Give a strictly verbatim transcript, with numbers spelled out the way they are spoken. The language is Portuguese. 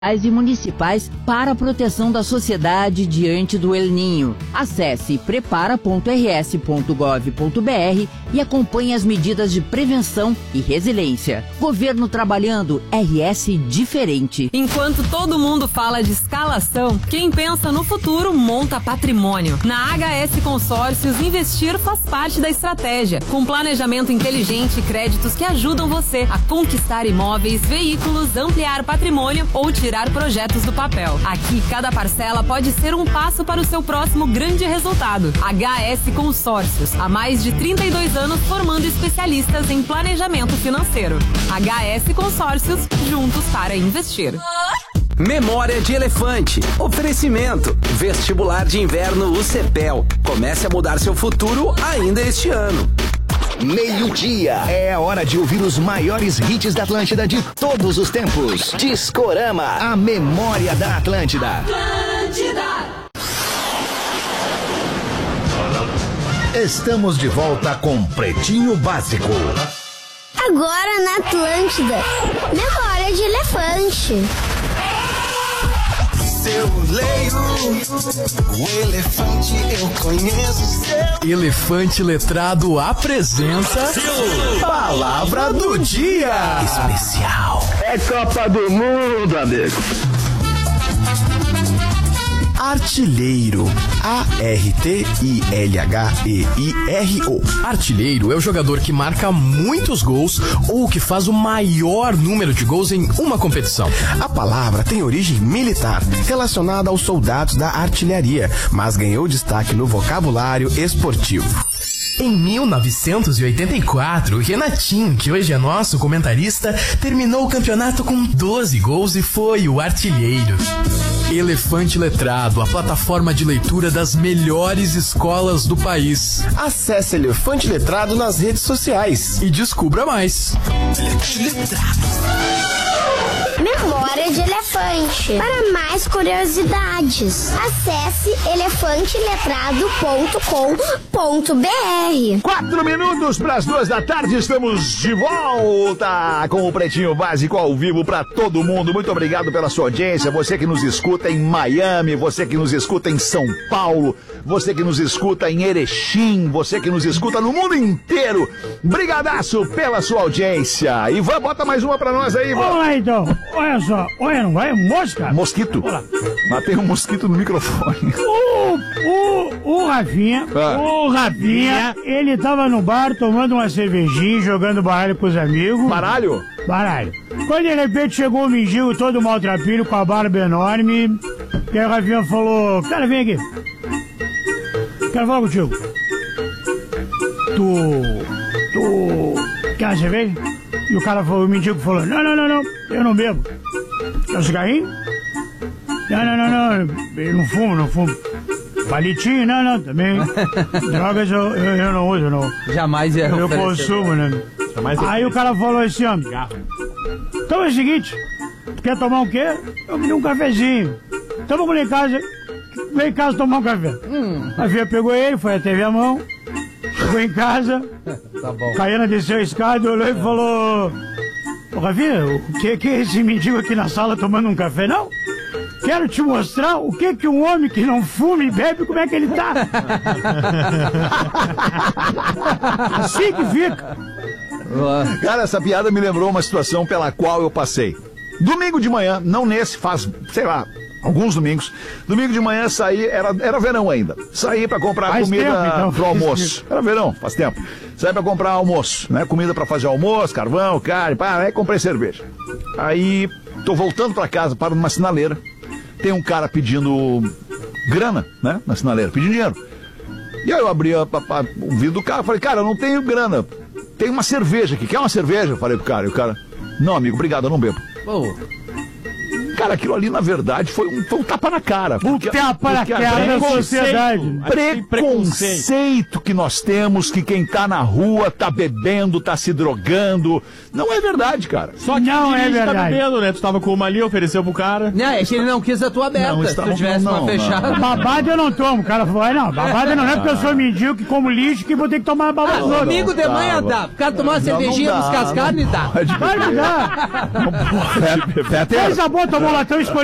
e municipais para a proteção da sociedade diante do El Ninho. Acesse prepara ponto r s ponto gov ponto b r e acompanhe as medidas de prevenção e resiliência. Governo trabalhando, R S diferente. Enquanto todo mundo fala de escalação, quem pensa no futuro monta patrimônio. Na H S Consórcios, investir faz parte da estratégia, com planejamento inteligente e créditos que ajudam você a conquistar imóveis, veículos, ampliar patrimônio ou tirar tirar projetos do papel. Aqui, cada parcela pode ser um passo para o seu próximo grande resultado. H S Consórcios, há mais de trinta e dois anos formando especialistas em planejamento financeiro. H S Consórcios, juntos para investir. Memória de Elefante. Oferecimento. Vestibular de Inverno U C P E L. Comece a mudar seu futuro ainda este ano. Meio-dia. É a hora de ouvir os maiores hits da Atlântida de todos os tempos. Discorama, a memória da Atlântida. Atlântida. Estamos de volta com Pretinho Básico. Agora na Atlântida. Memória de Elefante. Eu leio o elefante, eu conheço seu. Elefante Letrado apresenta Palavra do Dia Especial. É Copa do Mundo, amigo. Artilheiro. A R T I L H E I R O. Artilheiro é o jogador que marca muitos gols ou que faz o maior número de gols em uma competição. A palavra tem origem militar, relacionada aos soldados da artilharia, mas ganhou destaque no vocabulário esportivo. Em mil novecentos e oitenta e quatro, Renatinho, que hoje é nosso comentarista, terminou o campeonato com doze gols e foi o artilheiro. Elefante Letrado, a plataforma de leitura das melhores escolas do país. Acesse Elefante Letrado nas redes sociais e descubra mais. Memória de Elefante. Para mais curiosidades, acesse elefante letrado ponto com ponto b r. Quatro minutos para as duas da tarde, estamos de volta com o Pretinho Básico ao vivo para todo mundo. Muito obrigado pela sua audiência, você que nos escuta em Miami, você que nos escuta em São Paulo, você que nos escuta em Erechim, você que nos escuta no mundo inteiro. Brigadaço pela sua audiência. Ivan, bota mais uma para nós aí, Ivan. Vamos lá então, olha só, olha, não vai, mosca? Mosquito. Olá. Matei um mosquito no microfone. O, o, o Rafinha, ah. o Rafinha, ele tava no bar tomando uma cervejinha, jogando baralho com os amigos. Baralho? Baralho. Quando de repente chegou um mendigo todo maltrapilho com a barba enorme, e aí o Rafinha falou, cara, vem aqui. Quero falar contigo. Tu... Tu... Quer uma cerveja? E o cara falou, o mendigo falou, não, não, não, não, eu não bebo. Quer um cigarrinho? Não, não, não, não, eu não fumo, não fumo. Palitinho? Não, não, também. Drogas eu, eu, eu não uso, não. Jamais é Eu consumo, né? Jamais Aí o cara falou assim, ó. Então é o seguinte, tu quer tomar o quê? Eu pedi um cafezinho. Então vamos lá em casa, vem em casa tomar um café. Hum. A Fia pegou ele, foi até minha mão, chegou em casa, tá bom. Caiana desceu a escada, olhou e falou, ô Rafinha, o que, que é esse mendigo aqui na sala tomando um café? Não, quero te mostrar o que que um homem que não fuma e bebe, como é que ele tá. Assim que fica. Cara, essa piada me lembrou uma situação pela qual eu passei. Domingo de manhã, não nesse, faz, sei lá, alguns domingos. Domingo de manhã saí, era, era verão ainda. Saí pra comprar faz comida tempo, então. Pro almoço. Era verão, faz tempo. Saí pra comprar almoço, né? Comida pra fazer almoço, carvão, carne, pá, aí comprei cerveja. Aí, tô voltando pra casa, paro numa sinaleira. Tem um cara pedindo grana, né? Na sinaleira, pedindo dinheiro. E aí eu abri a, a, a, o vidro do carro e falei, cara, eu não tenho grana. Tem uma cerveja aqui, quer uma cerveja? Eu falei pro cara, e o cara, não, amigo, obrigado, eu não bebo. Oh. Cara, aquilo ali, na verdade, foi um, foi um tapa na cara. Um tapa na cara da sociedade. Preconceito que nós temos, que quem tá na rua tá bebendo, tá se drogando. Não é verdade, cara. Só que não é verdade. Tá bebendo, né? Tu tava com uma ali, ofereceu pro cara. Não, é que ele não quis a tua aberta. Não, se tu tivesse não, uma fechada. Babada eu não tomo. O cara falou, não, babada não é porque eu sou mendigo que como lixo que vou ter que tomar uma babada. Ah, amigo de manhã dá. O cara tomar uma cervejinha, buscar as carnes, dá. Pode dar. Coisa boa tomar latão escolhido.